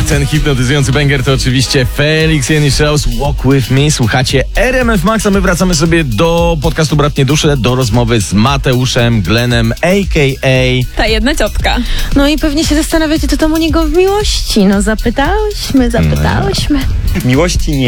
ten hipnotyzujący banger to oczywiście Felix Jeniszlaus, Walk With Me. Słuchacie RMF Max, a my wracamy sobie do podcastu Bratnie Dusze, do rozmowy z Mateuszem Glenem, a.k.a. Ta jedna ciotka. No i pewnie się zastanawiacie, co tam u niego w miłości. No zapytałyśmy. Miłości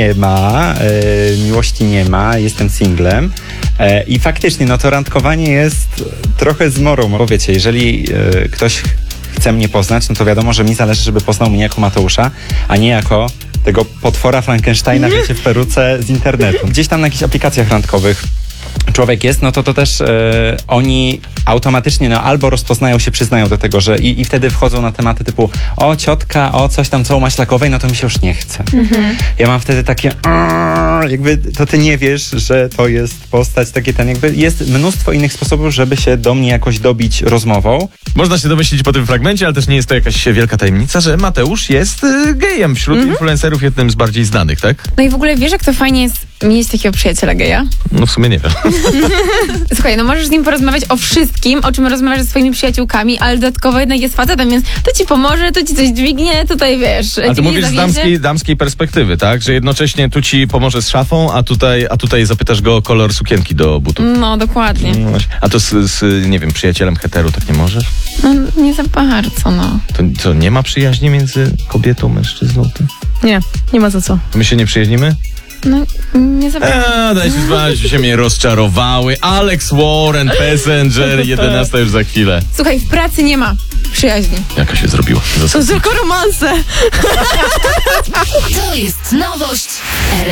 nie ma, jestem singlem i faktycznie, no to randkowanie jest trochę zmorą, bo wiecie, jeżeli ktoś chce mnie poznać, no to wiadomo, że mi zależy, żeby poznał mnie jako Mateusza, a nie jako tego potwora Frankensteina, wiecie, w peruce z internetu. Gdzieś tam na jakichś aplikacjach randkowych człowiek jest, no to też oni automatycznie albo rozpoznają się, przyznają do tego, że i wtedy wchodzą na tematy typu o ciotka, o coś tam, co u maślakowej, no to mi się już nie chce. Ja mam wtedy takie jakby to ty nie wiesz, że to jest postać, jakby jest mnóstwo innych sposobów, żeby się do mnie jakoś dobić rozmową. Można się domyślić po tym fragmencie, ale też nie jest to jakaś wielka tajemnica, że Mateusz jest gejem wśród influencerów, jednym z bardziej znanych, tak? No i w ogóle wiesz, jak to fajnie jest mieć takiego przyjaciela geja? No w sumie nie wiem. Słuchaj, no możesz z nim porozmawiać o wszystkim, o czym rozmawiasz ze swoimi przyjaciółkami, ale dodatkowo jednak jest facetem, więc to ci pomoże, to ci coś dźwignie, tutaj wiesz. Ale ty mówisz z damskiej perspektywy, tak? Że jednocześnie tu ci pomoże z szafą, a tutaj zapytasz go o kolor sukienki do butów. No, dokładnie. No właśnie. A to z nie wiem, przyjacielem hetero tak nie możesz? No, nie za bardzo, no. To co, nie ma przyjaźni między kobietą, mężczyzną? Nie ma za co. My się nie przyjaźnimy? No, nie za bardzo. Dajcie znaleźć, się mnie rozczarowały. Alex Warren, Passenger, 11 już za chwilę. Słuchaj, w pracy nie ma przyjaźni. Jaka się zrobiła? To tylko romanse. To jest nowość.